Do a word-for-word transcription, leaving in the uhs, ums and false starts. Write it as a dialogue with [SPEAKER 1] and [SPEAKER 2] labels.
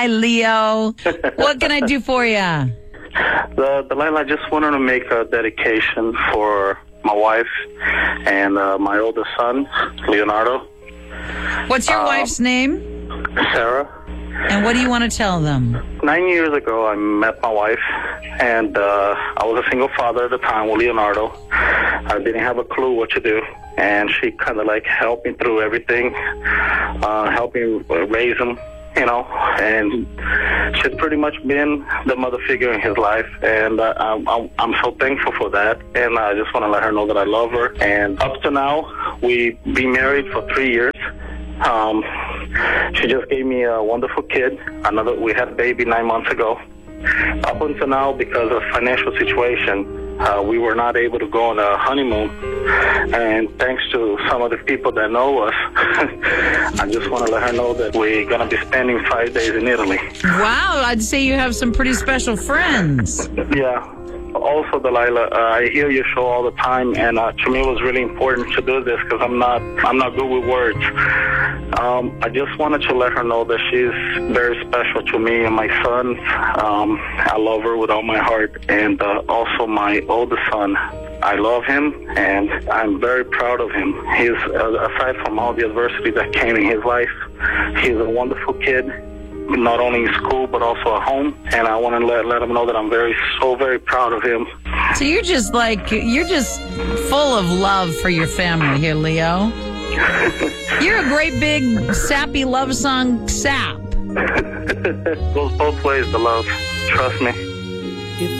[SPEAKER 1] Hi, Leo. What can I do for you?
[SPEAKER 2] The Delilah, I just wanted to make a dedication for my wife and uh, my oldest son, Leonardo.
[SPEAKER 1] What's your
[SPEAKER 2] uh,
[SPEAKER 1] wife's name?
[SPEAKER 2] Sarah.
[SPEAKER 1] And what do you want to tell them?
[SPEAKER 2] Nine years ago, I met my wife, and uh, I was a single father at the time with Leonardo. I didn't have a clue what to do, and she kind of like helped me through everything, uh, helped me raise him, you know, and she's pretty much been the mother figure in his life, and uh, I'm, I'm, I'm so thankful for that, and I just want to let her know that I love her. And up to now, we've been married for three years. Um, she just gave me a wonderful kid. Another, we had a baby nine months ago. Up until now, because of financial situation, uh, we were not able to go on a honeymoon. And thanks to some of the people that know us, I just want to let her know that we're going to be spending five days in Italy.
[SPEAKER 1] Wow, I'd say you have some pretty special friends.
[SPEAKER 2] Yeah. Also, Delilah, uh, I hear your show all the time, and uh, to me it was really important to do this because I'm not, I'm not good with words. Um, I just wanted to let her know that she's very special to me and my son. Um, I love her with all my heart, and uh, also my oldest son. I love him, and I'm very proud of him. He's, uh, aside from all the adversity that came in his life, he's a wonderful kid. Not only in school, but also at home. And I want to let, let him know that I'm very, so very proud of him.
[SPEAKER 1] So you're just like, you're just full of love for your family here, Leo. You're a great big sappy love song sap.
[SPEAKER 2] Goes both ways, the love. Trust me.